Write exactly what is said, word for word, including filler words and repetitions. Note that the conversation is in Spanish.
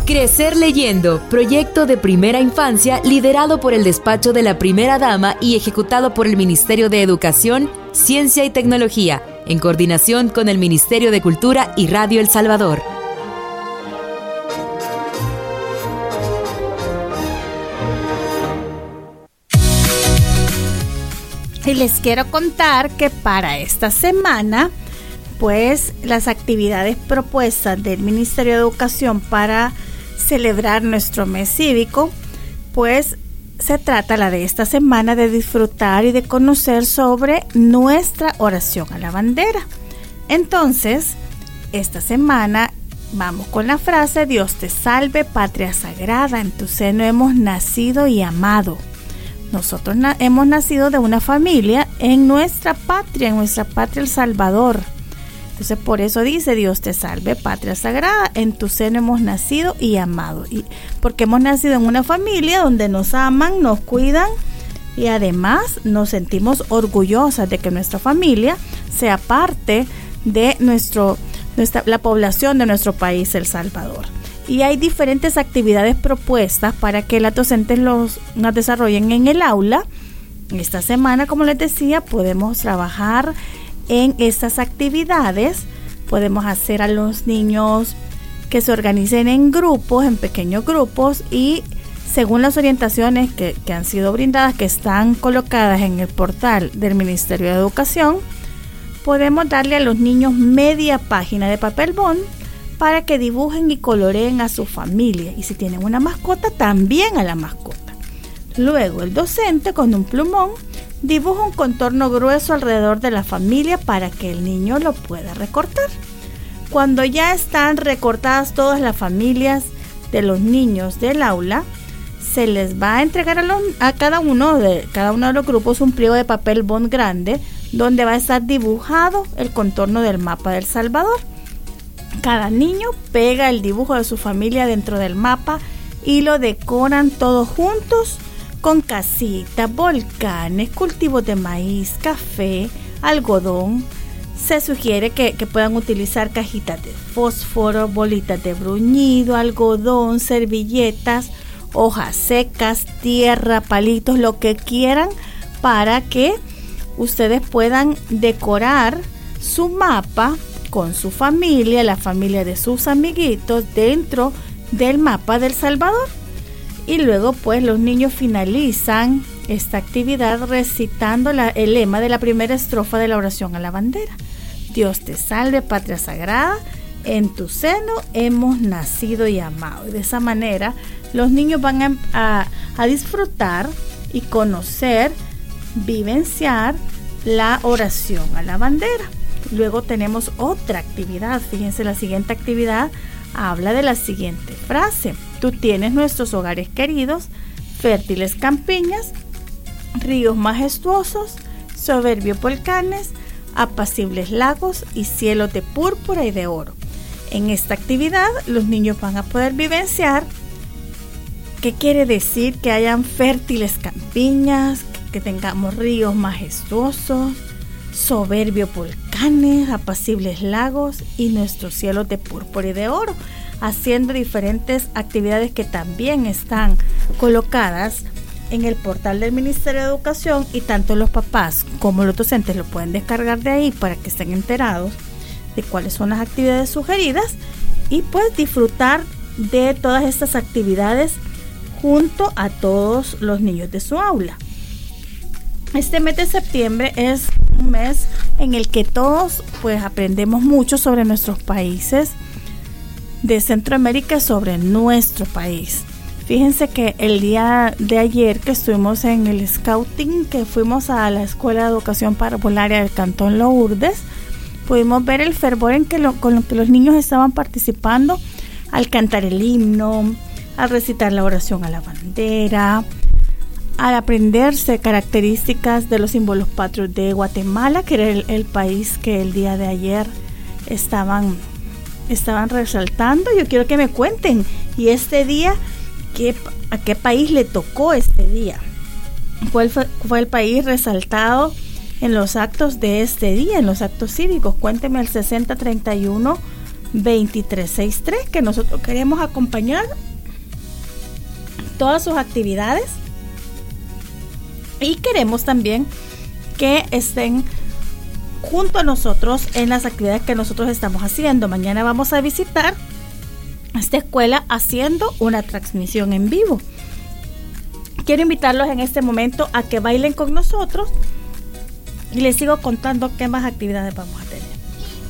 Crecer Leyendo, proyecto de primera infancia liderado por el despacho de la primera dama y ejecutado por el Ministerio de Educación, Ciencia y Tecnología, en coordinación con el Ministerio de Cultura y Radio El Salvador. Y les quiero contar que para esta semana, pues las actividades propuestas del Ministerio de Educación para celebrar nuestro mes cívico, pues se trata la de esta semana de disfrutar y de conocer sobre nuestra oración a la bandera. Entonces, esta semana vamos con la frase: Dios te salve, patria sagrada, en tu seno hemos nacido y amado. Nosotros na- hemos nacido de una familia en nuestra patria, en nuestra patria El Salvador. Entonces por eso dice: Dios te salve, patria sagrada, en tu seno hemos nacido y amado. Y porque hemos nacido en una familia donde nos aman, nos cuidan y además nos sentimos orgullosas de que nuestra familia sea parte de nuestro, nuestra, la población de nuestro país, El Salvador. Y hay diferentes actividades propuestas para que las docentes los, las desarrollen en el aula. Esta semana, como les decía, podemos trabajar en estas actividades. Podemos hacer a los niños que se organicen en grupos, en pequeños grupos, y según las orientaciones que, que han sido brindadas, que están colocadas en el portal del Ministerio de Educación, podemos darle a los niños media página de papel bond para que dibujen y coloreen a su familia, y si tienen una mascota, también a la mascota. Luego el docente con un plumón dibuja un contorno grueso alrededor de la familia para que el niño lo pueda recortar. Cuando ya están recortadas todas las familias de los niños del aula, se les va a entregar a, los, a cada uno de cada uno de los grupos un pliego de papel bond grande donde va a estar dibujado el contorno del mapa de El Salvador. Cada niño pega el dibujo de su familia dentro del mapa y lo decoran todos juntos con casitas, volcanes, cultivos de maíz, café, algodón. Se sugiere que, que puedan utilizar cajitas de fósforo, bolitas de bruñido, algodón, servilletas, hojas secas, tierra, palitos, lo que quieran, para que ustedes puedan decorar su mapa con su familia, la familia de sus amiguitos, dentro del mapa de El Salvador. Y luego pues los niños finalizan esta actividad recitando la, el lema de la primera estrofa de la oración a la bandera: Dios te salve, patria sagrada, en tu seno hemos nacido y amado. Y de esa manera los niños van a, a, a disfrutar y conocer, vivenciar la oración a la bandera. Luego tenemos otra actividad. Fíjense, la siguiente actividad habla de la siguiente frase: tú tienes nuestros hogares queridos, fértiles campiñas, ríos majestuosos, soberbios volcanes, apacibles lagos y cielos de púrpura y de oro. En esta actividad los niños van a poder vivenciar qué quiere decir que hayan fértiles campiñas, que tengamos ríos majestuosos, soberbios volcanes, apacibles lagos y nuestros cielos de púrpura y de oro, haciendo diferentes actividades que también están colocadas en el portal del Ministerio de Educación, y tanto los papás como los docentes lo pueden descargar de ahí para que estén enterados de cuáles son las actividades sugeridas y pues disfrutar de todas estas actividades junto a todos los niños de su aula. Este mes de septiembre es un mes en el que todos pues aprendemos mucho sobre nuestros países de Centroamérica, sobre nuestro país. Fíjense que el día de ayer que estuvimos en el scouting, que fuimos a la Escuela de Educación Parvularia del Cantón Lourdes, pudimos ver el fervor en que lo, con lo que los niños estaban participando al cantar el himno, al recitar la oración a la bandera, al aprenderse características de los símbolos patrios de Guatemala, que era el, el país que el día de ayer estaban, estaban resaltando. Yo quiero que me cuenten, y este día, ¿qué, ¿a qué país le tocó este día? ¿Cuál fue, fue el país resaltado en los actos de este día, en los actos cívicos? Cuénteme al sesenta treinta y uno veintitrés sesenta y tres, que nosotros queremos acompañar todas sus actividades y queremos también que estén junto a nosotros en las actividades que nosotros estamos haciendo. Mañana vamos a visitar esta escuela haciendo una transmisión en vivo. Quiero invitarlos en este momento a que bailen con nosotros y les sigo contando qué más actividades vamos a tener.